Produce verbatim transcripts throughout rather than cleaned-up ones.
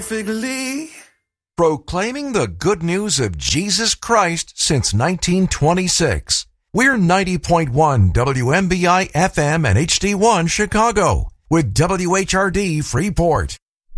Fig Lee. Proclaiming the good news of Jesus Christ since nineteen twenty-six. We're ninety point one W M B I F M and H D one Chicago with W H R D Freeport.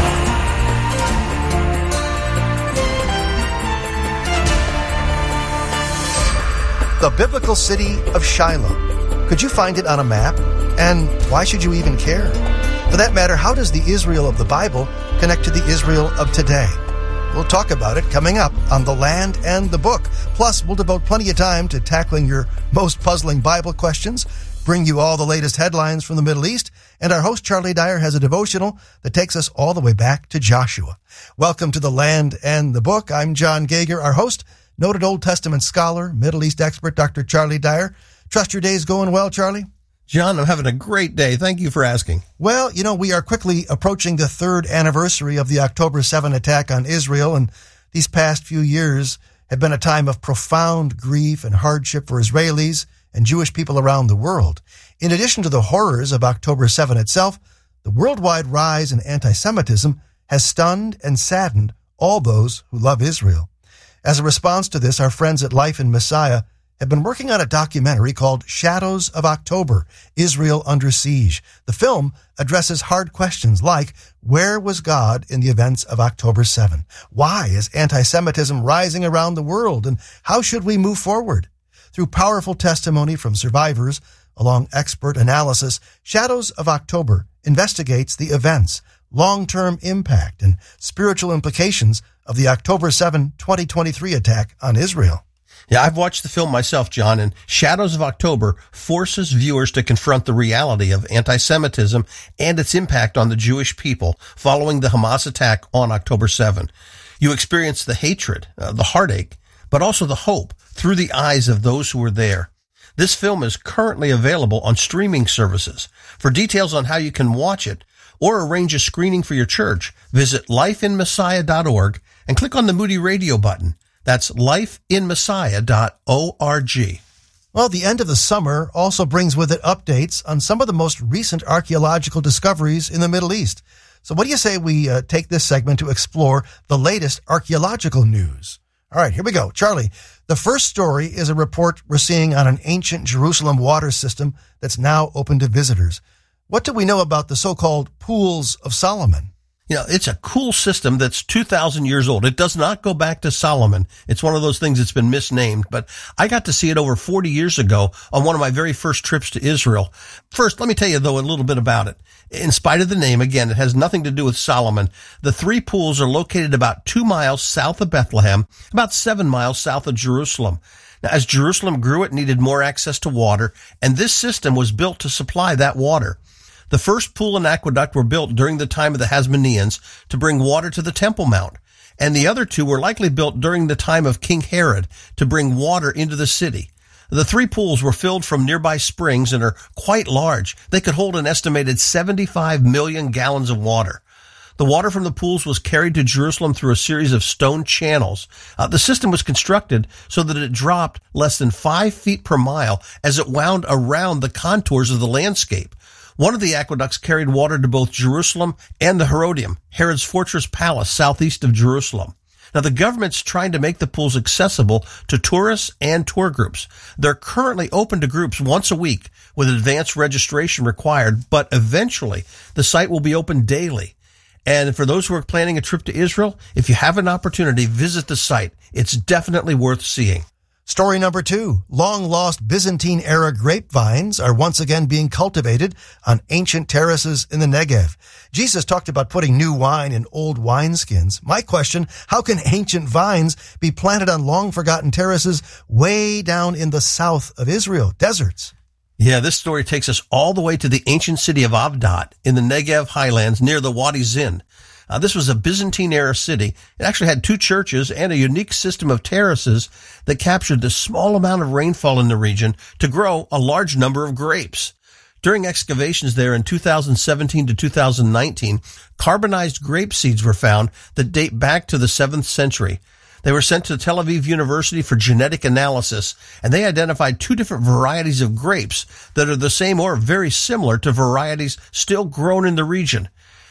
The biblical city of Shiloh. Could you find it on a map? And why should you even care? For that matter, how does the Israel of the Bible connect to the Israel of today? We'll talk about it coming up on The Land and the Book. Plus, we'll devote plenty of time to tackling your most puzzling Bible questions, bring you all the latest headlines from the Middle East, and our host, Charlie Dyer, has a devotional that takes us all the way back to Joshua. Welcome to The Land and the Book. I'm John Gager, our host, noted Old Testament scholar, Middle East expert, Doctor Charlie Dyer. Trust your day's going well, Charlie? John, I'm having a great day. Thank you for asking. Well, you know, we are quickly approaching the third anniversary of the October seventh attack on Israel, and these past few years have been a time of profound grief and hardship for Israelis and Jewish people around the world. In addition to the horrors of October seventh itself, the worldwide rise in anti-Semitism has stunned and saddened all those who love Israel. As a response to this, our friends at Life in Messiah have been working on a documentary called Shadows of October, Israel Under Siege. The film addresses hard questions like, where was God in the events of October seventh? Why is anti-Semitism rising around the world? And how should we move forward? Through powerful testimony from survivors, along expert analysis, Shadows of October investigates the events, long-term impact, and spiritual implications of the October seventh, twenty twenty-three attack on Israel. Yeah, I've watched the film myself, John, and Shadows of October forces viewers to confront the reality of anti-Semitism and its impact on the Jewish people following the Hamas attack on October seventh. You experience the hatred, uh, the heartache, but also the hope through the eyes of those who were there. This film is currently available on streaming services. For details on how you can watch it or arrange a screening for your church, visit life in messiah dot org and click on the Moody Radio button. That's life in messiah dot org. Well, the end of the summer also brings with it updates on some of the most recent archaeological discoveries in the Middle East. So what do you say we uh, take this segment to explore the latest archaeological news? All right, here we go. Charlie, the first story is a report we're seeing on an ancient Jerusalem water system that's now open to visitors. What do we know about the so-called Pools of Solomon? You know, it's a cool system that's two thousand years old. It does not go back to Solomon. It's one of those things that's been misnamed, but I got to see it over forty years ago on one of my very first trips to Israel. First, let me tell you, though, a little bit about it. In spite of the name, again, it has nothing to do with Solomon. The three pools are located about two miles south of Bethlehem, about seven miles south of Jerusalem. Now, as Jerusalem grew, it needed more access to water, and this system was built to supply that water. The first pool and aqueduct were built during the time of the Hasmoneans to bring water to the Temple Mount, and the other two were likely built during the time of King Herod to bring water into the city. The three pools were filled from nearby springs and are quite large. They could hold an estimated seventy-five million gallons of water. The water from the pools was carried to Jerusalem through a series of stone channels. Uh, the system was constructed so that it dropped less than five feet per mile as it wound around the contours of the landscape. One of the aqueducts carried water to both Jerusalem and the Herodium, Herod's fortress palace southeast of Jerusalem. Now, the government's trying to make the pools accessible to tourists and tour groups. They're currently open to groups once a week with advanced registration required, but eventually the site will be open daily. And for those who are planning a trip to Israel, if you have an opportunity, visit the site. It's definitely worth seeing. Story number two, long-lost Byzantine-era grapevines are once again being cultivated on ancient terraces in the Negev. Jesus talked about putting new wine in old wineskins. My question, how can ancient vines be planted on long-forgotten terraces way down in the south of Israel, deserts? Yeah, this story takes us all the way to the ancient city of Avdat in the Negev highlands near the Wadi Zin. Uh, this was a Byzantine-era city. It actually had two churches and a unique system of terraces that captured the small amount of rainfall in the region to grow a large number of grapes. During excavations there in two thousand seventeen to two thousand nineteen, carbonized grape seeds were found that date back to the seventh century. They were sent to Tel Aviv University for genetic analysis, and they identified two different varieties of grapes that are the same or very similar to varieties still grown in the region.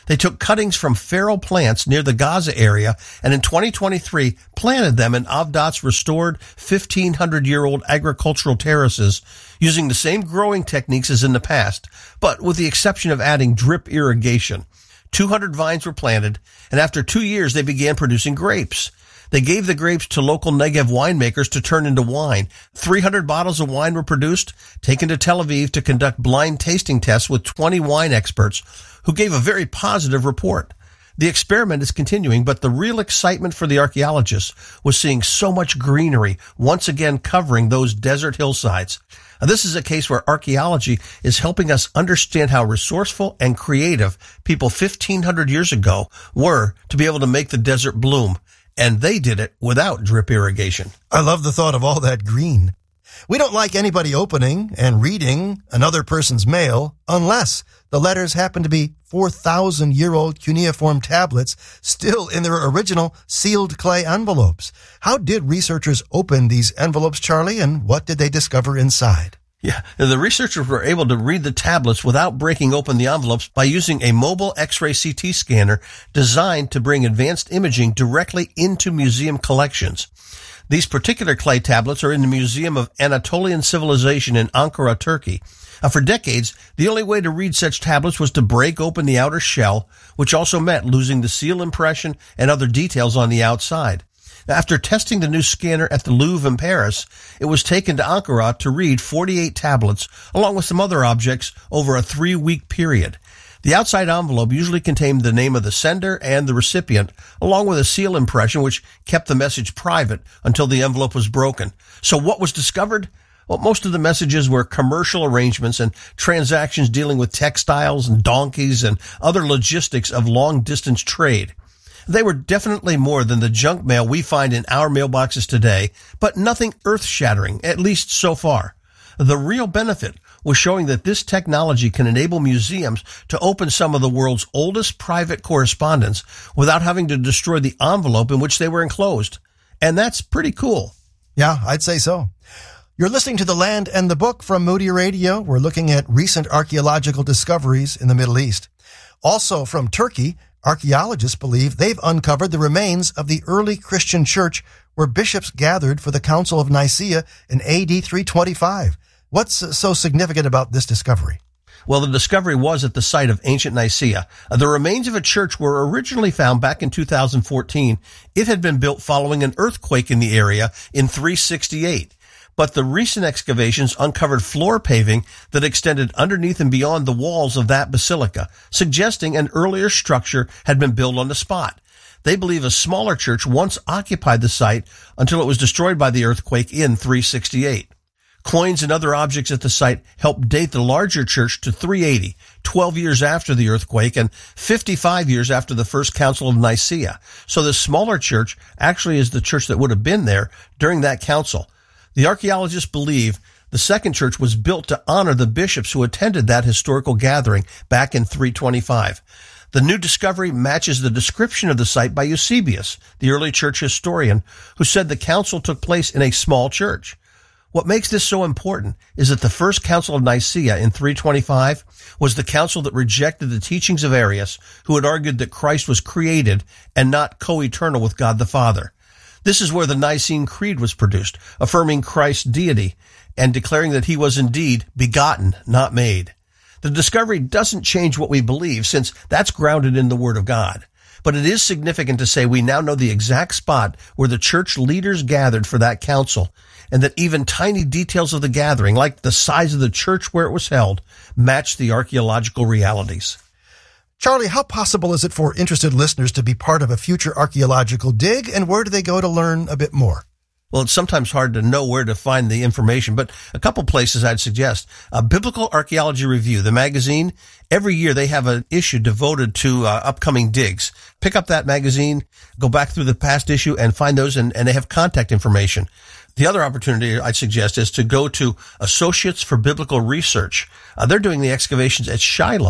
They took cuttings from feral plants near the Gaza area and in twenty twenty-three planted them in Avdot's restored fifteen hundred year old agricultural terraces using the same growing techniques as in the past, but with the exception of adding drip irrigation. two hundred vines were planted, and after two years they began producing grapes. They gave the grapes to local Negev winemakers to turn into wine. three hundred bottles of wine were produced, taken to Tel Aviv to conduct blind tasting tests with twenty wine experts who gave a very positive report. The experiment is continuing, but the real excitement for the archaeologists was seeing so much greenery once again covering those desert hillsides. Now, this is a case where archaeology is helping us understand how resourceful and creative people fifteen hundred years ago were to be able to make the desert bloom. And they did it without drip irrigation. I love the thought of all that green. We don't like anybody opening and reading another person's mail unless the letters happen to be four thousand year old cuneiform tablets still in their original sealed clay envelopes. How did researchers open these envelopes, Charlie, and what did they discover inside? Yeah, the researchers were able to read the tablets without breaking open the envelopes by using a mobile X-ray C T scanner designed to bring advanced imaging directly into museum collections. These particular clay tablets are in the Museum of Anatolian Civilization in Ankara, Turkey. Now, for decades, the only way to read such tablets was to break open the outer shell, which also meant losing the seal impression and other details on the outside. Now, after testing the new scanner at the Louvre in Paris, it was taken to Ankara to read forty-eight tablets, along with some other objects, over a three-week period. The outside envelope usually contained the name of the sender and the recipient, along with a seal impression which kept the message private until the envelope was broken. So what was discovered? Well, most of the messages were commercial arrangements and transactions dealing with textiles and donkeys and other logistics of long-distance trade. They were definitely more than the junk mail we find in our mailboxes today, but nothing earth-shattering, at least so far. The real benefit was showing that this technology can enable museums to open some of the world's oldest private correspondence without having to destroy the envelope in which they were enclosed. And that's pretty cool. Yeah, I'd say so. You're listening to The Land and the Book from Moody Radio. We're looking at recent archaeological discoveries in the Middle East. Also from Turkey, archaeologists believe they've uncovered the remains of the early Christian church where bishops gathered for the Council of Nicaea in A D three twenty-five. What's so significant about this discovery? Well, the discovery was at the site of ancient Nicaea. The remains of a church were originally found back in two thousand fourteen. It had been built following an earthquake in the area in three sixty-eight. But the recent excavations uncovered floor paving that extended underneath and beyond the walls of that basilica, suggesting an earlier structure had been built on the spot. They believe a smaller church once occupied the site until it was destroyed by the earthquake in three sixty-eight. Coins and other objects at the site help date the larger church to three eighty, twelve years after the earthquake and fifty-five years after the First Council of Nicaea. So the smaller church actually is the church that would have been there during that council. The archaeologists believe the second church was built to honor the bishops who attended that historical gathering back in three twenty-five. The new discovery matches the description of the site by Eusebius, the early church historian, who said the council took place in a small church. What makes this so important is that the First Council of Nicaea in three twenty-five was the council that rejected the teachings of Arius, who had argued that Christ was created and not co-eternal with God the Father. This is where the Nicene Creed was produced, affirming Christ's deity and declaring that he was indeed begotten, not made. The discovery doesn't change what we believe, since that's grounded in the Word of God. But it is significant to say we now know the exact spot where the church leaders gathered for that council, and that even tiny details of the gathering, like the size of the church where it was held, match the archaeological realities. Charlie, how possible is it for interested listeners to be part of a future archaeological dig, and where do they go to learn a bit more? Well, it's sometimes hard to know where to find the information, but a couple places I'd suggest. Uh, Biblical Archaeology Review, the magazine, every year they have an issue devoted to uh, upcoming digs. Pick up that magazine, go back through the past issue and find those, and, and they have contact information. The other opportunity I'd suggest is to go to Associates for Biblical Research. Uh, they're doing the excavations at Shiloh.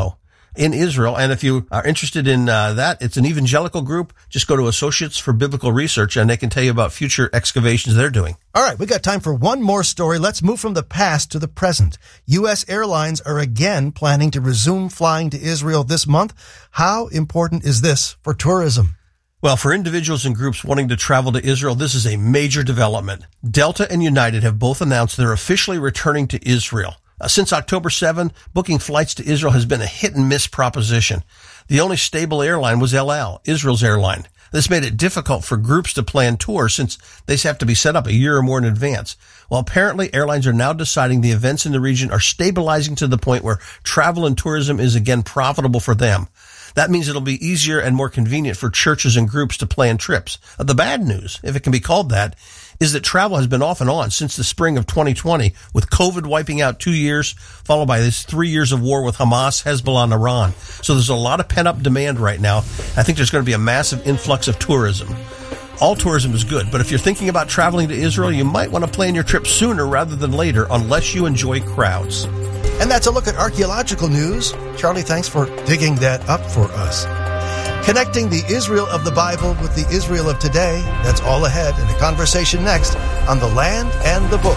in Israel. And if you are interested in uh, that, it's an evangelical group. Just go to Associates for Biblical Research, and they can tell you about future excavations they're doing. All right, we got time for one more story. Let's move from the past to the present. U S airlines are again planning to resume flying to Israel this month. How important is this for tourism? Well, for individuals and groups wanting to travel to Israel, this is a major development. Delta and United have both announced they're officially returning to Israel. Uh, since October seventh, booking flights to Israel has been a hit-and-miss proposition. The only stable airline was El Al, Israel's airline. This made it difficult for groups to plan tours since they have to be set up a year or more in advance. Well, apparently, airlines are now deciding the events in the region are stabilizing to the point where travel and tourism is again profitable for them. That means it'll be easier and more convenient for churches and groups to plan trips. Uh, the bad news, if it can be called that, is that travel has been off and on since the spring of twenty twenty, with COVID wiping out two years, followed by this three years of war with Hamas, Hezbollah, and Iran. So there's a lot of pent-up demand right now. I think there's going to be a massive influx of tourism. All tourism is good, but if you're thinking about traveling to Israel, you might want to plan your trip sooner rather than later, unless you enjoy crowds. And that's a look at archaeological news. Charlie, thanks for digging that up for us. Connecting the Israel of the Bible with the Israel of today, that's all ahead in a conversation next on The Land and the Book.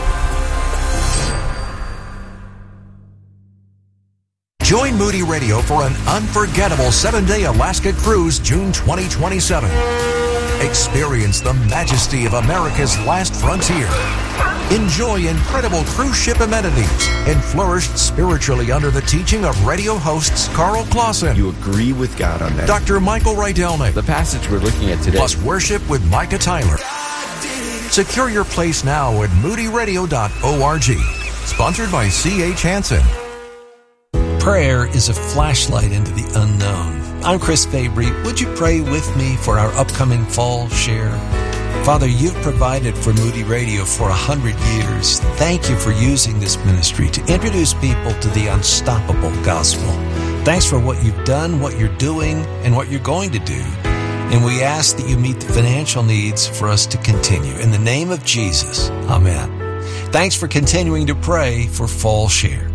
Join Moody Radio for an unforgettable seven-day Alaska cruise June twenty twenty-seven. Experience the majesty of America's last frontier. Enjoy incredible cruise ship amenities and flourish spiritually under the teaching of radio hosts Carl Clausen. You agree with God on that. Doctor Michael Rydelnik. The passage we're looking at today. Plus worship with Micah Tyler. Secure your place now at moody radio dot org. Sponsored by C H Hansen. Prayer is a flashlight into the unknown. I'm Chris Fabry. Would you pray with me for our upcoming fall share? Father, you've provided for Moody Radio for a hundred years. Thank you for using this ministry to introduce people to the unstoppable gospel. Thanks for what you've done, what you're doing, and what you're going to do. And we ask that you meet the financial needs for us to continue. In the name of Jesus, amen. Thanks for continuing to pray for Fall Share.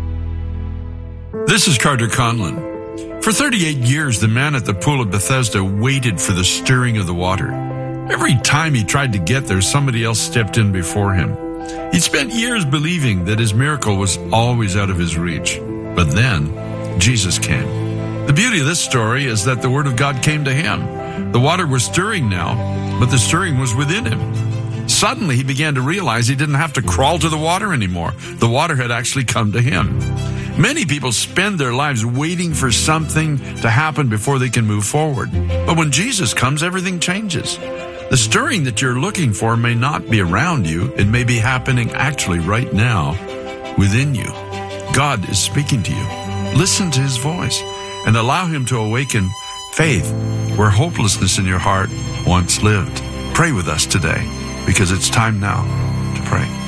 This is Carter Conlon. For thirty-eight years, the man at the pool of Bethesda waited for the stirring of the water. Every time he tried to get there, somebody else stepped in before him. He spent years believing that his miracle was always out of his reach. But then, Jesus came. The beauty of this story is that the Word of God came to him. The water was stirring now, but the stirring was within him. Suddenly, he began to realize he didn't have to crawl to the water anymore. The water had actually come to him. Many people spend their lives waiting for something to happen before they can move forward. But when Jesus comes, everything changes. The stirring that you're looking for may not be around you. It may be happening actually right now within you. God is speaking to you. Listen to his voice and allow him to awaken faith where hopelessness in your heart once lived. Pray with us today because it's time now to pray.